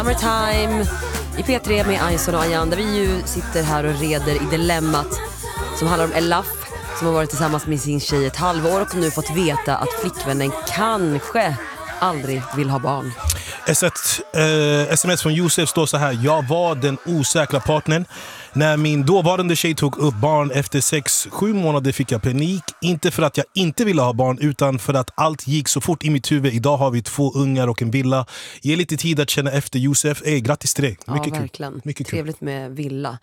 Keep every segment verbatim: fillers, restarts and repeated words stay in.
Summertime i P tre med Aison och Ayan, där vi ju sitter här och reder i dilemmat som handlar om Elaf som har varit tillsammans med sin tjej ett halvår och nu fått veta att flickvännen kanske aldrig vill ha barn. Ett eh, sms från Josef står så här: jag var den osäkra partnern. När min dåvarande tjej tog upp barn efter sex sju månader fick jag panik. Inte för att jag inte ville ha barn utan för att allt gick så fort i mitt huvud. Idag har vi två ungar och en villa. Ge lite tid att känna efter, Josef. Ey, grattis till dig. Mycket ja, verkligen. Kul. Mycket Trevligt kul. med villa.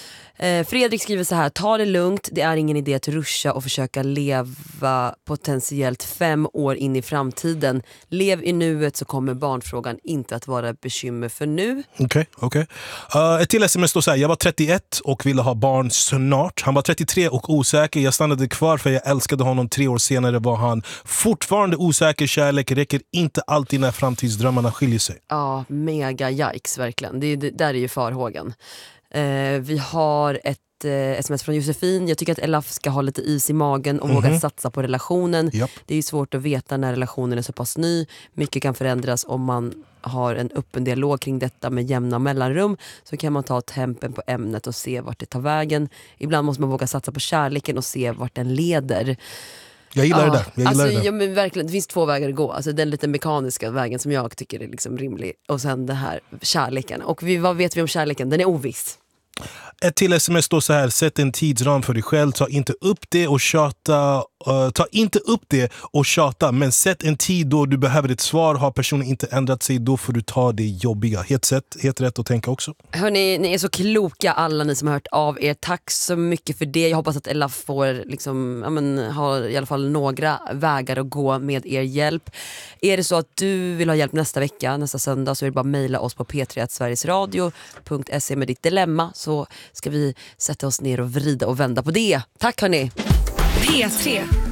Eh, Fredrik skriver så här: ta det lugnt, det är ingen idé att ruscha och försöka leva potentiellt fem år in i framtiden. Lev i nuet så kommer barnfrågan inte att vara ett bekymmer för nu. Okej, okay, okej. Okay. Uh, ett till sms står så här: jag var trettioett och ville ha barn snart. Han var trettiotre och osäker. Jag stannade kvar för jag älskade honom. Tre år senare var han fortfarande osäker. Kärlek räcker inte alltid när framtidsdrömmarna skiljer sig. Ja, mega yikes verkligen. Det, det, där är ju farhågan. Eh, vi har ett eh, sms från Josefin. Jag tycker att Elaf ska ha lite is i magen och mm-hmm. våga satsa på relationen. Yep. Det är ju svårt att veta när relationen är så pass ny. Mycket kan förändras om man har en öppen dialog kring detta med jämna mellanrum. Så kan man ta tempen på ämnet och se vart det tar vägen. Ibland måste man våga satsa på kärleken och se vart den leder. Jag gillar ja, det där. Jag gillar alltså, det, där. Ja, men verkligen, det finns två vägar att gå. Alltså, den lite mekaniska vägen som jag tycker är liksom rimlig. Och sen det här kärleken. Och vi, vad vet vi om kärleken? Den är oviss. Ett till sms står så här: sätt en tidsram för dig själv. Ta inte upp det och tjata. Uh, ta inte upp det och tjata. Men sätt en tid då du behöver ett svar. Har personen inte ändrat sig, då får du ta det jobbiga. Helt, sätt, helt rätt att tänka också. Hörrni, ni är så kloka alla ni som har hört av er. Tack så mycket för det. Jag hoppas att Ella får liksom, ja, men, ha i alla fall några vägar att gå med er hjälp. Är det så att du vill ha hjälp nästa vecka, nästa söndag, så är det bara mejla oss på p tre at sverigesradio punkt se med ditt dilemma, så ska vi sätta oss ner och vrida och vända på det. Tack hörni! P tre